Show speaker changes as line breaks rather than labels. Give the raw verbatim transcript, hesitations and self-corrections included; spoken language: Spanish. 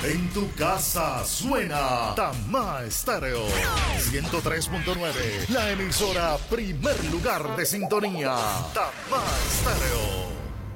En tu casa suena Tamá Estéreo ciento tres punto nueve, la emisora primer lugar de sintonía. Tamá Estéreo.